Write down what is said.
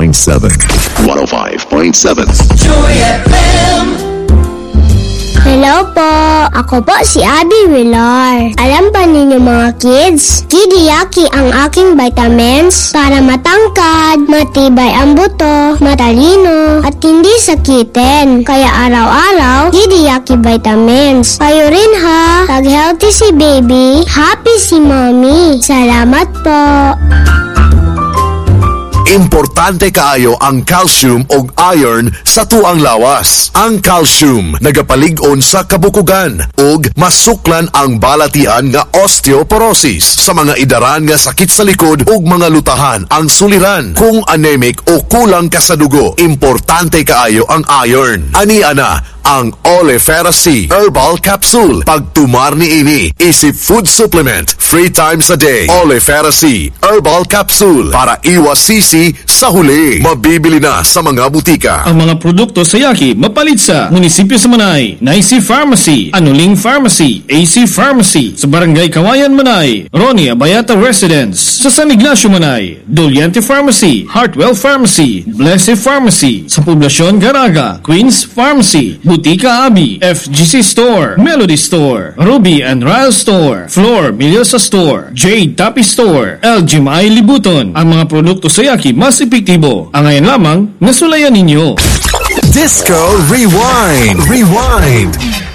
105.7. Joy FM. Hello po! Ako po si Abby Villar. Alam ba ninyo mga kids? Kidiyaki ang aking vitamins para matangkad, matibay ang buto, matalino, at hindi sakitin. Kaya araw-araw, Kidiyaki vitamins. Kayo rin ha! Pag healthy si baby, happy si mommy. Salamat po! Importante kaayo ang calcium ug iron sa tuang lawas. Ang calcium nagapalig-on sa kabukugan ug masuklan ang balatian nga osteoporosis. Sa mga idaran nga sakit sa likod ug mga lutahan ang suliran. Kung anemic o kulang ka sa dugo, importante kaayo ang iron. Ani ana ang Oleferasi Herbal Capsule. Pagtumar ni ini, isip food supplement 3 times a day. Oleferasi Herbal Capsule para iwas sisi sa huli. Mabibili na sa mga butika. Ang mga produkto sa Yaki mapalit sa Munisipyo sa Manay, Naisi Pharmacy, Anuling Pharmacy, AC Pharmacy, sa Barangay Kawayan Manay, Ronnie Abayata Residence, sa San Ignacio Manay, Doliente Pharmacy, Hartwell Pharmacy, Blessed Pharmacy, sa Poblasyon Garaga, Queens Pharmacy, Butika Abi, FGC Store, Melody Store, Ruby and Ryle Store, Floor Milyosa Store, Jade Tapi Store, LG Mai Libuton. Ang mga produkto sa Yaki mas epektibo. Ang ngayon lamang nasulayan ninyo. Disco Rewind.